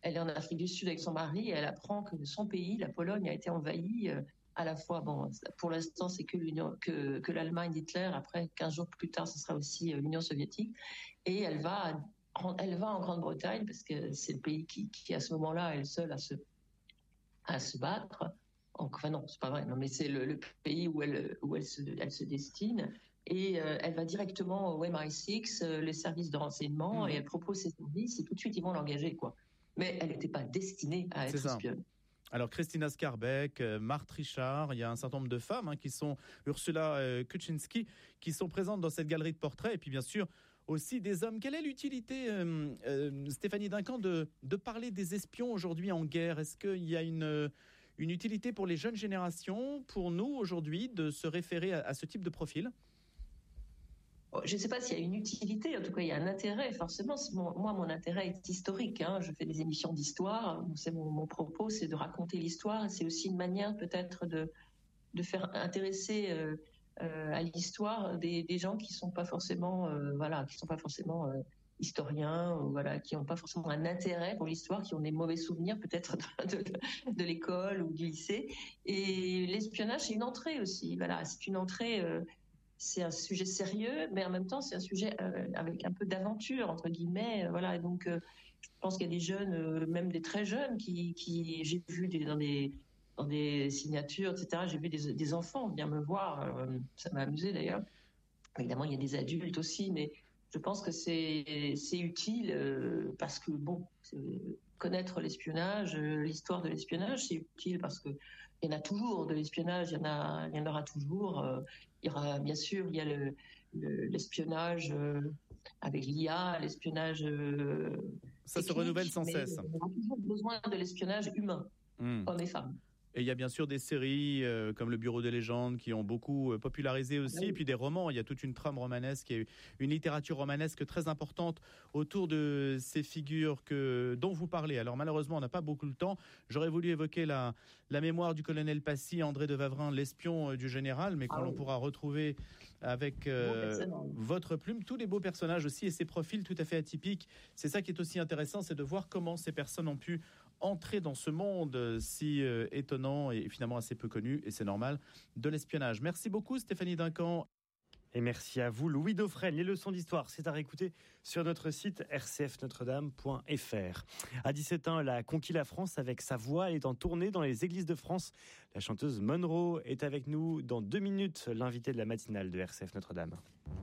elle est en Afrique du Sud avec son mari et elle apprend que son pays, la Pologne, a été envahi à la fois, bon, pour l'instant, c'est que l'Allemagne d'Hitler. Après, 15 jours plus tard, ce sera aussi l'Union soviétique. Et elle va en Grande-Bretagne parce que c'est le pays qui à ce moment-là est le seul à se battre. Enfin non, c'est pas vrai. Non, mais c'est le pays où elle se destine. Et elle va directement au MI6, les services de renseignement, et elle propose ses services. Et tout de suite, ils vont l'engager, quoi. Mais elle n'était pas destinée à être espionne. Alors Christina Skarbek, Marthe Richard, il y a un certain nombre de femmes qui sont Ursula Kuczynski, qui sont présentes dans cette galerie de portraits. Et puis bien sûr aussi des hommes. Quelle est l'utilité, Stéphanie Duncan, de parler des espions aujourd'hui en guerre ? Est-ce qu'il y a une utilité pour les jeunes générations, pour nous aujourd'hui, de se référer à ce type de profil ? Je ne sais pas s'il y a une utilité, en tout cas il y a un intérêt, forcément. Moi, mon intérêt est historique. Je fais des émissions d'histoire. Mon propos, c'est de raconter l'histoire. C'est aussi une manière peut-être de faire intéresser à l'histoire des gens qui sont pas forcément historiens, qui n'ont pas forcément un intérêt pour l'histoire, qui ont des mauvais souvenirs peut-être de l'école ou du lycée. Et l'espionnage, c'est une entrée aussi. Voilà, c'est une entrée. C'est un sujet sérieux, mais en même temps, c'est un sujet avec un peu d'aventure, entre guillemets. Voilà, donc je pense qu'il y a des jeunes, même des très jeunes, qui j'ai vu dans des signatures, etc. J'ai vu des enfants venir me voir. Ça m'a amusé d'ailleurs. Évidemment, il y a des adultes aussi, mais je pense que c'est utile parce que connaître l'espionnage, l'histoire de l'espionnage, c'est utile parce que il y en a toujours de l'espionnage, il y en aura toujours. Il y aura bien sûr, il y a l'espionnage avec l'IA, l'espionnage. Ça se renouvelle sans cesse. On a toujours besoin de l'espionnage humain, hommes et femmes. Et il y a bien sûr des séries comme Le Bureau des légendes qui ont beaucoup popularisé aussi, et puis des romans. Il y a toute une trame romanesque, il y a une littérature romanesque très importante autour de ces figures dont vous parlez. Alors malheureusement, on n'a pas beaucoup de temps. J'aurais voulu évoquer la mémoire du colonel Passy, André de Wavrin, l'espion du général, mais qu'on pourra retrouver avec votre plume. Tous les beaux personnages aussi et ces profils tout à fait atypiques. C'est ça qui est aussi intéressant, c'est de voir comment ces personnes ont pu entrer dans ce monde si étonnant et finalement assez peu connu, et c'est normal, de l'espionnage. Merci beaucoup Stéphanie Duncan. Et merci à vous Louis Dauphren. Les leçons d'histoire, c'est à réécouter sur notre site rcfnotredame.fr. À 17h, elle a conquis la France avec sa voix. Elle est en tournée dans les églises de France. La chanteuse Monroe est avec nous dans 2 minutes, l'invitée de la matinale de RCF Notre-Dame.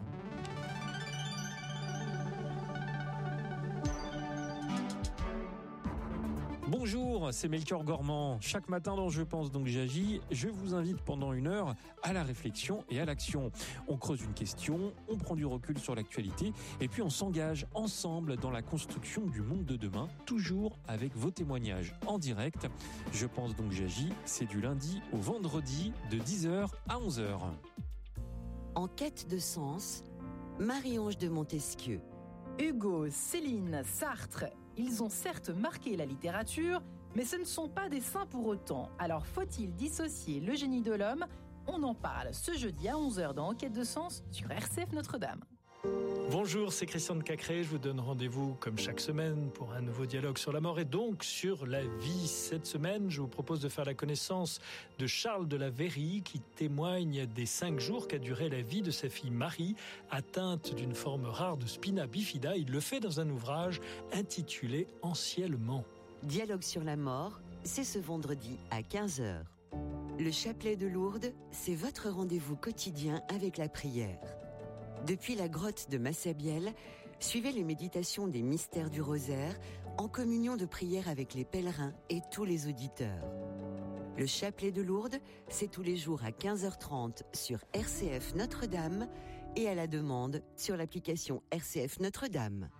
Bonjour, c'est Melchior Gormand. Chaque matin dans Je pense donc j'agis, je vous invite pendant 1 heure à la réflexion et à l'action. On creuse une question, on prend du recul sur l'actualité et puis on s'engage ensemble dans la construction du monde de demain, toujours avec vos témoignages en direct. Je pense donc j'agis, c'est du lundi au vendredi de 10h à 11h. En quête de sens, Marie-Ange de Montesquieu. Hugo, Céline, Sartre, ils ont certes marqué la littérature, mais ce ne sont pas des saints pour autant. Alors faut-il dissocier le génie de l'homme ? On en parle ce jeudi à 11h dans Enquête de sens sur RCF Notre-Dame. Bonjour, c'est Christian de Cacré. Je vous donne rendez-vous comme chaque semaine pour un nouveau dialogue sur la mort et donc sur la vie. Cette semaine, je vous propose de faire la connaissance de Charles de la Verrie qui témoigne des 5 jours qu'a duré la vie de sa fille Marie, atteinte d'une forme rare de spina bifida. Il le fait dans un ouvrage intitulé Anciennement. Dialogue sur la mort, c'est ce vendredi à 15h. Le chapelet de Lourdes, c'est votre rendez-vous quotidien avec la prière. Depuis la grotte de Massabielle, suivez les méditations des mystères du rosaire en communion de prière avec les pèlerins et tous les auditeurs. Le chapelet de Lourdes, c'est tous les jours à 15h30 sur RCF Notre-Dame et à la demande sur l'application RCF Notre-Dame.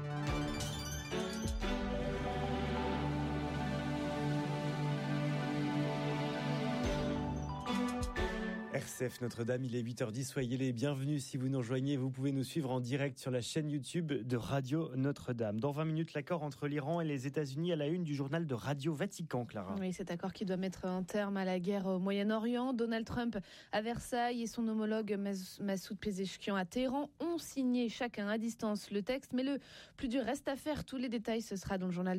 RCF Notre-Dame, il est 8h10, soyez les bienvenus. Si vous nous rejoignez, vous pouvez nous suivre en direct sur la chaîne YouTube de Radio Notre-Dame. Dans 20 minutes, l'accord entre l'Iran et les États-Unis à la une du journal de Radio Vatican, Clara. Oui, cet accord qui doit mettre un terme à la guerre au Moyen-Orient. Donald Trump à Versailles et son homologue Massoud Pezeshkian à Téhéran ont signé chacun à distance le texte. Mais le plus dur reste à faire. Tous les détails, ce sera dans le journal